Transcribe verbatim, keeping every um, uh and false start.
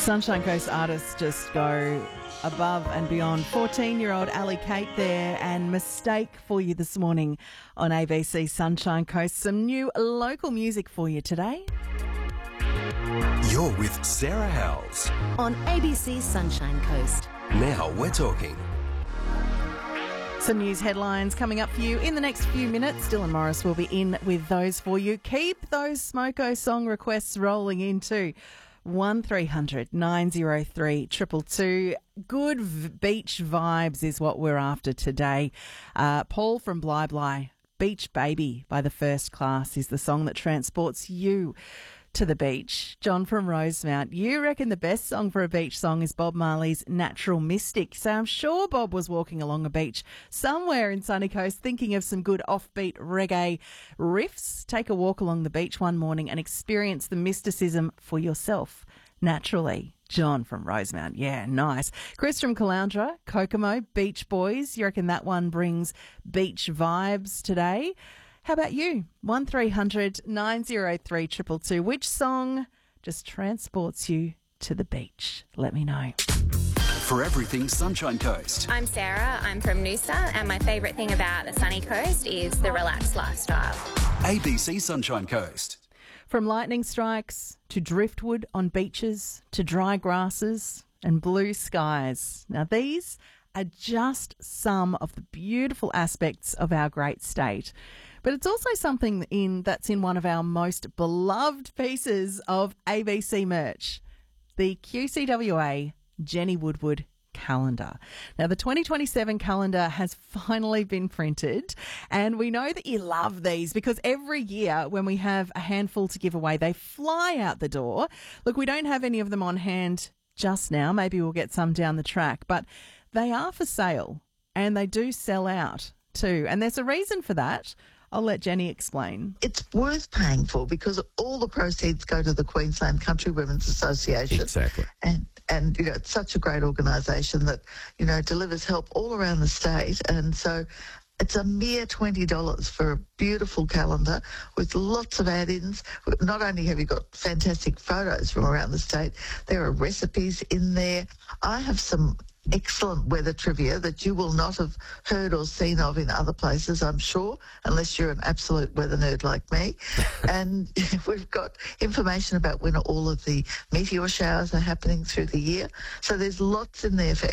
Sunshine Coast artists just go above and beyond. fourteen-year-old Ali Kate there, and Mistake for you this morning on A B C Sunshine Coast. Some new local music for you today. You're with Sarah Howells on A B C Sunshine Coast. Now we're talking. Some news headlines coming up for you in the next few minutes. Dylan Morris will be in with those for you. Keep those Smoko song requests rolling into one three hundred nine oh three two two two. Good v- beach vibes is what we're after today. Uh, Paul from Bly Bly, Beach Baby by The First Class is the song that transports you to the beach. John from Rosemount, you reckon the best song for a beach song is Bob Marley's Natural Mystic. So I'm sure Bob was walking along a beach somewhere in Sunny Coast thinking of some good offbeat reggae riffs. Take a walk along the beach one morning and experience the mysticism for yourself naturally. John from Rosemount, yeah, nice. Chris from Caloundra, Kokomo, Beach Boys, you reckon that one brings beach vibes today? How about you? one three hundred nine oh three two two two. Which song just transports you to the beach? Let me know. For everything Sunshine Coast. I'm Sarah, I'm from Noosa, and my favourite thing about the sunny coast is the relaxed lifestyle. A B C Sunshine Coast. From lightning strikes to driftwood on beaches to dry grasses and blue skies. Now these are just some of the beautiful aspects of our great state. But it's also something in that's in one of our most beloved pieces of A B C merch, the Q C W A Jenny Woodward calendar. Now, the twenty twenty-seven calendar has finally been printed, and we know that you love these because every year when we have a handful to give away, they fly out the door. Look, we don't have any of them on hand just now. Maybe we'll get some down the track, but they are for sale and they do sell out too. And there's a reason for that. I'll let Jenny explain. It's worth paying for because all the proceeds go to the Queensland Country Women's Association. Exactly. And, and you know, it's such a great organisation that, you know, delivers help all around the state. And so it's a mere twenty dollars for a beautiful calendar with lots of add-ins. Not only have you got fantastic photos from around the state, there are recipes in there. I have some excellent weather trivia that you will not have heard or seen of in other places, I'm sure, unless you're an absolute weather nerd like me. And we've got information about when all of the meteor showers are happening through the year. So there's lots in there for